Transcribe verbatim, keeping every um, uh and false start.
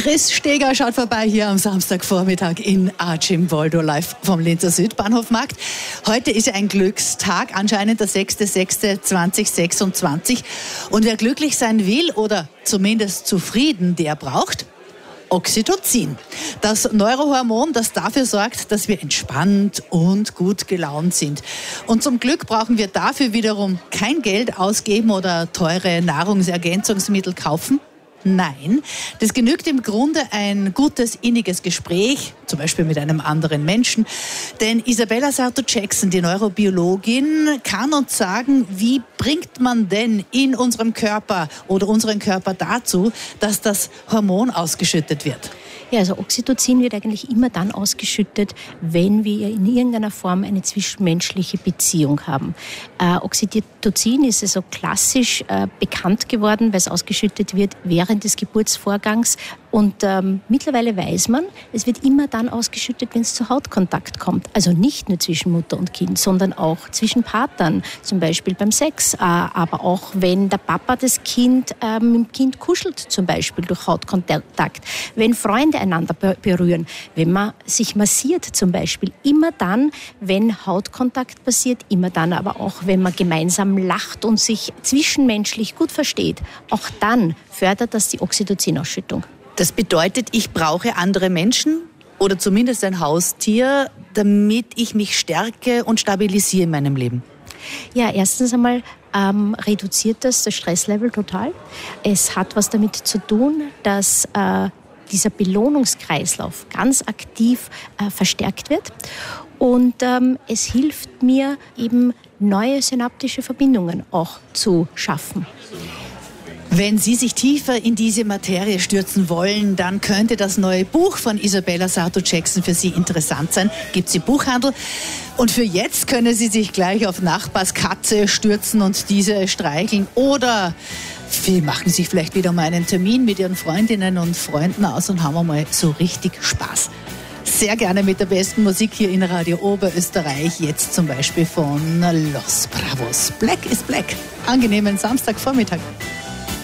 Chris Steger schaut vorbei hier am Samstagvormittag in Archimboldo live vom Linzer Südbahnhofmarkt. Heute ist ja ein Glückstag, anscheinend der sechster sechster zweitausendsechsundzwanzig. Und wer glücklich sein will oder zumindest zufrieden, der braucht Oxytocin. Das Neurohormon, das dafür sorgt, dass wir entspannt und gut gelaunt sind. Und zum Glück brauchen wir dafür wiederum kein Geld ausgeben oder teure Nahrungsergänzungsmittel kaufen. Nein, das genügt im Grunde ein gutes, inniges Gespräch, zum Beispiel mit einem anderen Menschen. Denn Isabella Sarto-Jackson, die Neurobiologin, kann uns sagen, wie bringt man denn in unserem Körper oder unseren Körper dazu, dass das Hormon ausgeschüttet wird. Ja, also Oxytocin wird eigentlich immer dann ausgeschüttet, wenn wir in irgendeiner Form eine zwischenmenschliche Beziehung haben. Äh, Oxytocin ist also klassisch äh, bekannt geworden, weil es ausgeschüttet wird während des Geburtsvorgangs. Und ähm, mittlerweile weiß man, es wird immer dann ausgeschüttet, wenn es zu Hautkontakt kommt. Also nicht nur zwischen Mutter und Kind, sondern auch zwischen Partnern, zum Beispiel beim Sex. Äh, aber auch wenn der Papa das Kind äh, mit dem Kind kuschelt, zum Beispiel durch Hautkontakt. Wenn Freunde einander berühren, wenn man sich massiert zum Beispiel. Immer dann, wenn Hautkontakt passiert, immer dann aber auch, wenn man gemeinsam lacht und sich zwischenmenschlich gut versteht. Auch dann fördert das die Oxytocin-Ausschüttung. Das bedeutet, ich brauche andere Menschen oder zumindest ein Haustier, damit ich mich stärke und stabilisiere in meinem Leben. Ja, erstens einmal ähm, reduziert das das Stresslevel total. Es hat was damit zu tun, dass äh, dieser Belohnungskreislauf ganz aktiv äh, verstärkt wird. Und ähm, es hilft mir eben, neue synaptische Verbindungen auch zu schaffen. Wenn Sie sich tiefer in diese Materie stürzen wollen, dann könnte das neue Buch von Isabella Sarto-Jackson für Sie interessant sein. Gibt es im Buchhandel. Und für jetzt können Sie sich gleich auf Nachbars Katze stürzen und diese streicheln. Oder Sie machen sich vielleicht wieder mal einen Termin mit Ihren Freundinnen und Freunden aus und haben mal so richtig Spaß. Sehr gerne mit der besten Musik hier in Radio Oberösterreich. Jetzt zum Beispiel von Los Bravos. Black is Black. Angenehmen Samstagvormittag.